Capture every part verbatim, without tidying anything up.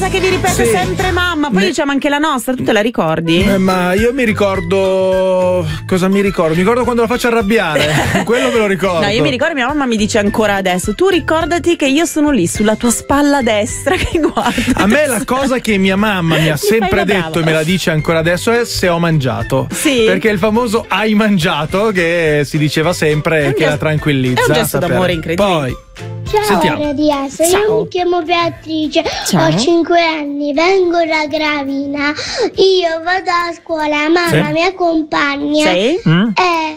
cosa che vi ripete Sì. sempre mamma, poi Ne- diciamo anche la nostra, tu te la ricordi? Eh, ma io mi ricordo. Cosa mi ricordo? Mi ricordo quando la faccio arrabbiare. Quello me lo ricordo. No, io mi ricordo, mia mamma mi dice ancora adesso: tu ricordati che io sono lì sulla tua spalla destra che guarda. A me la cosa che mia mamma mi ha fai sempre la detto brava. e me la dice ancora adesso è se ho mangiato. Sì. Perché il famoso hai mangiato che si diceva sempre È un che gesto- la tranquillizza. è un gesto sapere. d'amore incredibile. Poi Ciao Sentiamo. R D S, Ciao. io mi chiamo Beatrice, Ciao. ho cinque anni, vengo da Gravina, io vado a scuola, mamma Sì. mi accompagna Sì? Mm? e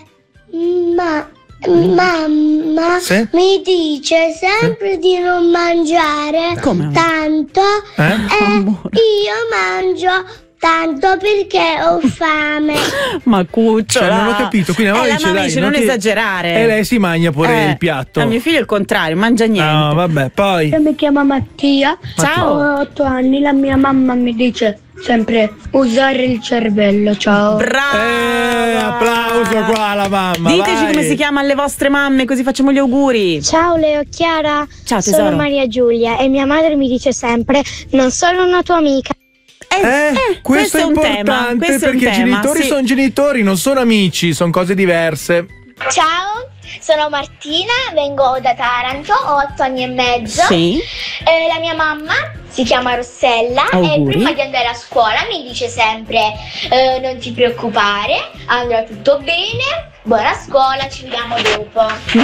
ma, mamma Sì. mi dice sempre di non mangiare Come? tanto Eh? e Amore. io mangio tanto perché ho fame. Ma cucciola. Cioè, non ho capito. Quindi la eh, mamma la dice, mamma dai, dice non ti- esagerare. E lei si mangia pure Eh, il piatto. A mio figlio è il contrario, mangia niente. No, vabbè, poi. Io mi chiamo Mattia, Ciao. ho otto anni, la mia mamma mi dice sempre usare il cervello, ciao. Brava. Eh, applauso qua alla mamma. Diteci vai. come si chiama alle vostre mamme, così facciamo gli auguri. Ciao Leo Chiara, Ciao, tesoro. sono Maria Giulia e mia madre mi dice sempre non sono una tua amica. Eh, questo, è un tema, importante questo è un perché i tema, genitori sì. sono genitori, non sono amici, sono cose diverse. Ciao, sono Martina, vengo da Taranto, ho otto anni e mezzo. Sì. Eh, la mia mamma si chiama Rossella e Auguri. prima di andare a scuola mi dice sempre eh, non ti preoccupare, andrà tutto bene, buona scuola, ci vediamo dopo.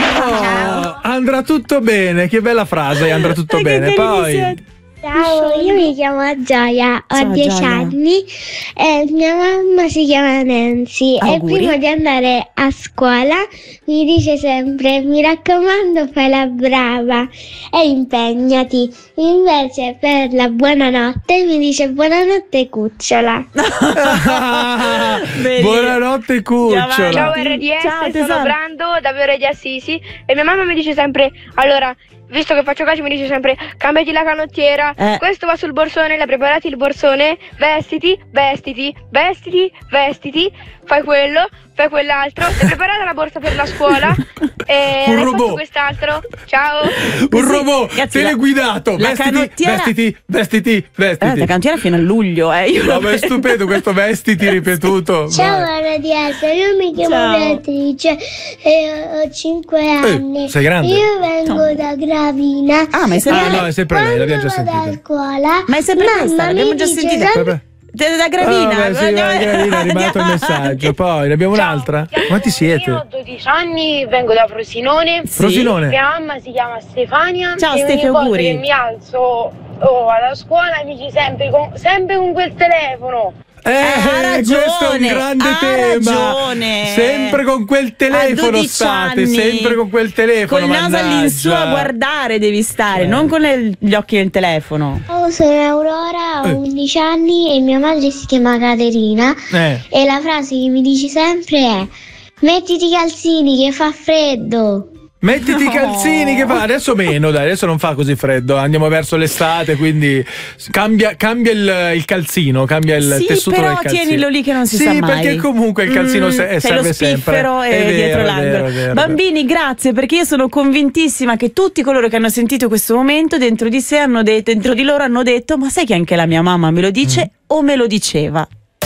Oh, andrà tutto bene, che bella frase, andrà tutto Che bene. carini Poi siete. Ciao, io mi chiamo Gioia, ho Ciao, dieci Gioia. anni e mia mamma si chiama Nancy Auguri. e prima di andare a scuola mi dice sempre mi raccomando fai la brava e impegnati. Invece per la buonanotte mi dice buonanotte cucciola. Bellissimo. buonanotte cucciola. Ciao R D S, Ciao, tesoro. sono Brando da Viore di Assisi e mia mamma mi dice sempre, allora, visto che faccio calcio mi dice sempre, cambiati la canottiera, Eh. questo va sul borsone, l'hai preparati il borsone, vestiti, vestiti, vestiti, vestiti, fai quello, fai quell'altro, hai preparata la borsa per la scuola e Un hai robot. fatto quest'altro, ciao. Un robot ragazzi, la- teleguidato. la Vestiti, canottiera- vestiti, vestiti, Eh, vestiti. la cantiera fino a luglio, eh. Io No, lo ma è vedo. stupendo questo vestiti ripetuto. Ciao Vai. R D S, io mi chiamo Ciao. Beatrice e ho cinque anni. sei grande. Io vengo da Gravina. Ah, ma è sempre Ah, lei. no, è sempre lei, l'abbiamo già Quando vado sentita. a scuola, Ma è sempre mamma questa, l'abbiamo mi già dice sentita. sempre- Vabbè. Da, da Gravina. Ah, vabbè, sì, Guarda- va, Gravina, è arrivato il Andiamo messaggio. avanti. Poi ne abbiamo un'altra? Quanti Io siete? ho dodici anni, vengo da Frosinone. Sì. Frosinone. Mia mamma si chiama Stefania. Ciao, e Stefi, ogni volta auguri. che mi alzo o alla scuola mi dice sempre con, sempre con quel telefono. Eh, ha ragione, questo è un grande ha tema. ragione. Sempre con quel telefono A dodici state, anni. sempre con quel telefono. Col naso all'insù a mannaggia. guardare devi stare, Eh. non con le- gli occhi nel telefono. Ciao, sono Aurora, ho Eh. undici anni e mia madre si chiama Caterina Eh. e la frase che mi dice sempre è mettiti i calzini che fa freddo. Mettiti i No. calzini che fa. Adesso meno, dai, adesso non fa così freddo. Andiamo verso l'estate, quindi cambia, cambia il, il calzino, cambia il Sì, tessuto però del calzino. tienilo lì che non si sì, sa mai. perché comunque il calzino Mm, se- c'è serve lo sempre. spiffero È e vero, dietro è l'angolo. vero, è vero, Bambini, grazie, perché io sono convintissima che tutti coloro che hanno sentito questo momento dentro di sé hanno detto, dentro di loro hanno detto, ma sai che anche la mia mamma me lo dice Mm. o me lo diceva.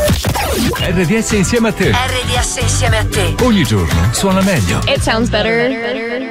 R D S insieme a te. R D S insieme a te. Ogni giorno suona meglio. It sounds better.